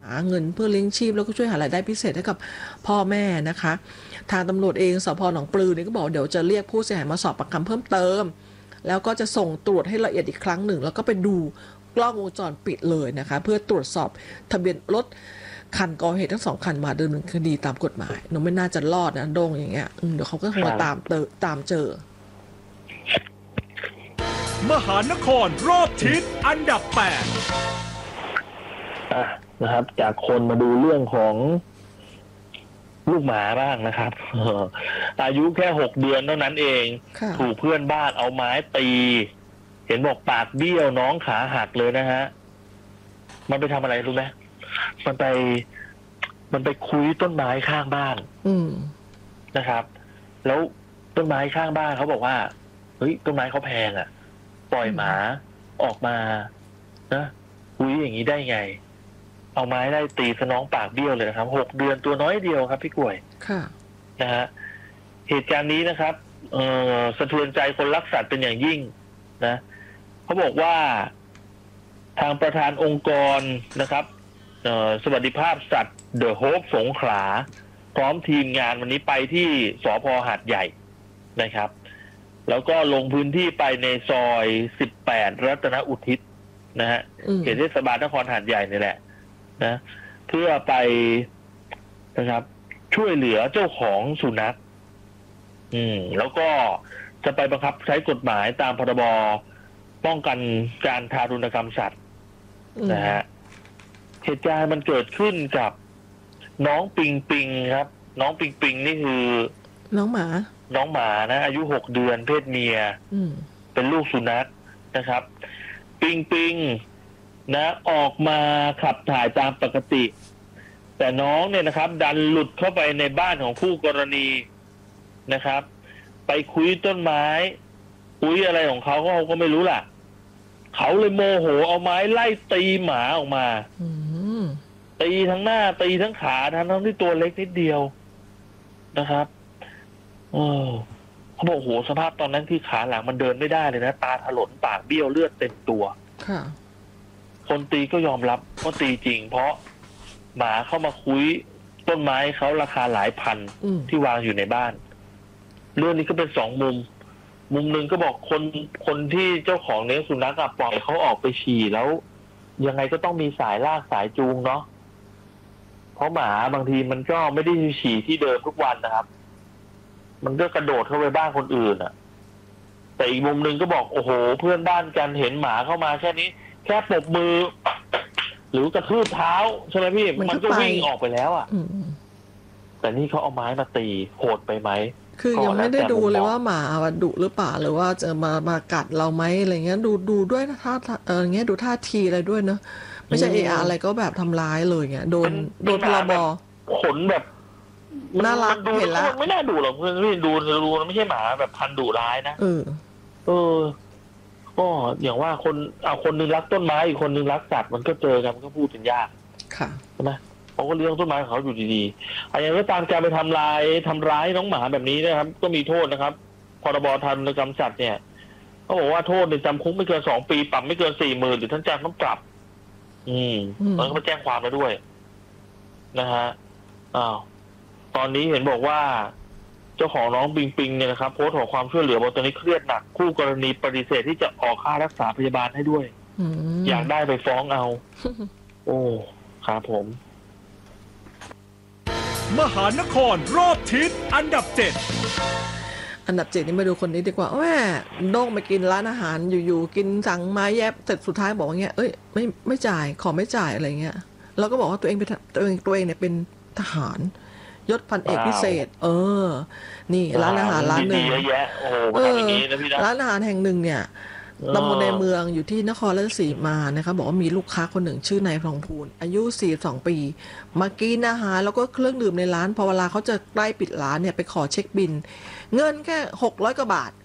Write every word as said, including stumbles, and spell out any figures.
หาเงินเพื่อเลี้ยงชีพแล้วก็ช่วยหารายได้พิเศษให้กับพ่อแม่นะคะทางตำรวจเองสพหนองปลือเนี่ยก็บอกเดี๋ยวจะเรียกผู้เสียหายมาสอบปากคำเพิ่มเติมแล้วก็จะส่งตรวจให้ละเอียดอีกครั้งหนึ่งแล้วก็ไปดูกล้องวงจรปิดเลยนะคะเพื่อตรวจสอบทะเบียนรถคันก่อเหตุทั้งสองคันมาดำเนินคดีตามกฎหมายน้องไม่น่าจะรอดนะโดงอย่างเงี้ยเดี๋ยวเขาก็คงมาตามเตอตามเจอมหานครรอบทิศอันดับแปดนะครับจากคนมาดูเรื่องของลูกหมาบ้างนะครับอายุแค่หกเดือนเท่านั้นเองถูกเพื่อนบ้านเอาไม้ตีเห็นบอกปากเบี้ยวน้องขาหักเลยนะฮะมันไปทำอะไรรู้ไหมมันไปมันไปคุยต้นไม้ข้างบ้านนะครับแล้วต้นไม้ข้างบ้านเขาบอกว่าเฮ้ยต้นไม้เขาแพงอ่ะปล่อยหมาออกมานะคุยอย่างนี้ได้ไงเอาไม้ไล่ตีสน้องปากเบี้ยวเลยนะครับหกเดือนตัวน้อยเดียวครับพี่กล้วยค่ะนะฮะเหตุการณ์นี้นะครับเอ่อสะเทือนใจคนรักสัตว์เป็นอย่างยิ่งนะเขาบอกว่าทางประธานองค์กรนะครับสวัสดิภาพสัตว์เดอะโฮปสงขลาพร้อมทีมงานวันนี้ไปที่สภ.หาดใหญ่นะครับแล้วก็ลงพื้นที่ไปในซอยสิบแปดรัตนอุทิศนะฮะเขตเทศบาลนครหาดใหญ่นี่แหละนะเพื่อไปนะครับช่วยเหลือเจ้าของสุนัขอืมแล้วก็จะไปบังคับใช้กฎหมายตามพรบป้องกันการทารุณกรรมสัตว์นะฮะเหตุการณ์มันเกิดขึ้นกับน้องปิงปิงครับน้องปิงปิงนี่คือน้องหมาน้องหมานะอายุหกเดือนเพศเมียเป็นลูกสุนัขนะครับปิงปิงนะออกมาขับถ่ายตามปกติแต่น้องเนี่ยนะครับดันหลุดเข้าไปในบ้านของคู่กรณีนะครับไปคุยต้นไม้คุยอะไรของเขาเขาก็ไม่รู้ล่ะเขาเลยโมโหเอาไม้ไล่ตีหมาออกมาตีทั้งหน้าตีทั้งขาทั้งทั้งที่ตัวเล็กนิดเดียวนะครับเออเขาบอกโหสภาพตอนนั้นที่ขาหลังมันเดินไม่ได้เลยนะตาถลนปากเบี้ยวเลือดเต็มตัวค่ะคนตีก็ยอมรับว่าตีจริงเพราะหมาเข้ามาคุยต้นไม้เขาราคาหลายพันที่วางอยู่ในบ้านเรื่องนี้ก็เป็นสองมุมมุมหนึ่งก็บอกคนคนที่เจ้าของเลี้ยงสุนัขปล่อยเขาออกไปฉี่แล้วยังไงก็ต้องมีสายลากสายจูงเนาะเพราะหมาบางทีมันก็ไม่ได้ฉี่ที่เดิมทุกวันนะครับมันก็กระโดดเข้าไปบ้านคนอื่นอ่ะแต่อีกมุมหนึ่งก็บอกโอ้โหเพื่อนบ้านกันเห็นหมาเข้ามาแค่นี้แค่ปรบมือหรือกระทืบเท้าใช่ไหมพี่มันก็วิ่งออกไปแล้วอ่ะแต่นี่เขาเอาไม้มาตีโหดไปไหมคือยังไม่ได้ดูเลยว่าหมาดุหรือเปล่าหรือว่าจะมามากัดเราไหมอะไรเงี้ยดูดูด้วยท่าเออเงี้ยดูท่าทีอะไรด้วยเนอะไม่ใช่เอออะไรก็แบบทำร้ายเลยเงี้ยโดนโดนพลบขนแบบน่ารักเห็นแล้วไม่น่าดุหรอกเพื่อนพี่ดูดูไม่ใช่หมาแบบพันดุร้ายนะเออเออก็อย่างว่าคนเอาคนนึงรักต้นไม้อีกคนนึงรักสัตว์มันก็เจอกันมันก็พูดกันยากค่ะใช่ไหมเขาก็เลี้ยงต้นไม้ของเขาอยู่ดีๆอะไรอย่างนี้ตามการไปทำลายทำร้ายน้องหมาแบบนี้นะครับก็มีโทษนะครับพรบทารุณกรรมสัตว์เนี่ยเขาบอกว่าโทษในจำคุกไม่เกินสองปีปรับไม่เกินสี่หมื่นหรือทั้งจำทั้งปรับ อืมแล้วก็มาแจ้งความแล้วด้วยนะฮะอ้าวตอนนี้เห็นบอกว่าเจ้าของน้องปิงปิงเนี่ยนะครับโพสต์ขอความช่วยเหลือบอกตอนนี้เครียดหนักคู่กรณีปฏิเสธที่จะออกค่ารักษาพยาบาลให้ด้วยอยากได้ไปฟ้องเอาโอ้ครับผมมหานครรอบทิศอันดับเจ็ดอันดับเจ็ดนี่มาดูคนนี้ดีกว่าแม่โด่งไปกินร้านอาหารอยู่ๆกินสั่งไม้แยบเสร็จสุดท้ายบอกว่าเงี้ยเอ้ยไม่ไม่จ่ายขอไม่จ่ายอะไรเงี้ยแล้วก็บอกว่าตัวเองเป็นตัวเองตัวเองเนี่ยเป็นทหารยศพันเอกพิเศษเออนี่ร้านอาหารร้านหนึ่งเออร้านอาหารแห่งหนึ่งเนี่ยตำบลในเมืองอยู่ที่นครราชสีมานะคะบอกว่ามีลูกค้าคนหนึ่งชื่อนายพองพูนอายุสี่สิบสองปีมากินอาหารแล้วก็เครื่องดื่มในร้านพอเวลาเขาจะใกล้ปิดร้านเนี่ยไปขอเช็คบิลเงินแค่หกร้อยกว่าบาท